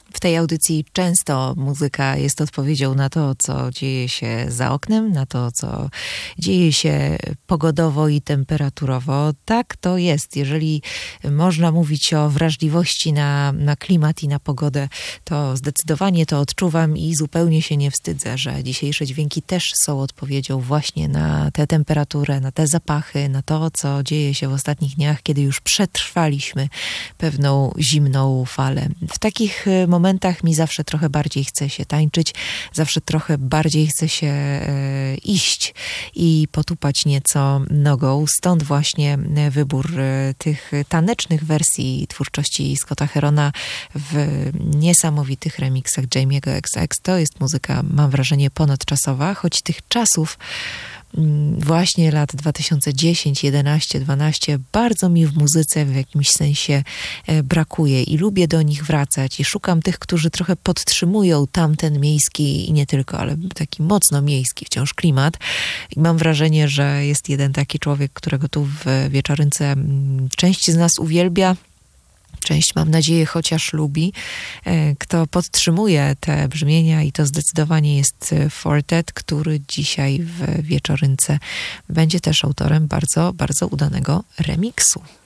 W tej audycji często muzyka jest odpowiedzią na to, co dzieje się za oknem, na to, co dzieje się pogodowo i temperaturowo. Tak to jest. Jeżeli można mówić o wrażliwości na klimat i na pogodę, to zdecydowanie to odczuwam i zupełnie się nie wstydzę, że dzisiejsze dźwięki też są odpowiedzią właśnie na tę temperaturę, na te zapachy, na to, co dzieje się w ostatnich dniach, kiedy już przetrwaliśmy pewną zimną falę. W takich momentach mi zawsze trochę bardziej chce się tańczyć, zawsze trochę bardziej chce się iść i potupać nieco nogą. Stąd właśnie wybór tych tanecznych wersji twórczości Scotta Herona w niesamowitych remixach Jamie'ego XX. To jest muzyka, mam wrażenie, ponadczasowa, choć tych czasów właśnie lat 2010, 11, 12 bardzo mi w muzyce w jakimś sensie brakuje i lubię do nich wracać i szukam tych, którzy trochę podtrzymują tamten miejski i nie tylko, ale taki mocno miejski wciąż klimat i mam wrażenie, że jest jeden taki człowiek, którego tu w Wieczorynce część z nas uwielbia, część, mam nadzieję, chociaż lubi, kto podtrzymuje te brzmienia i to zdecydowanie jest Fortet, który dzisiaj w Wieczorynce będzie też autorem bardzo, bardzo udanego remiksu.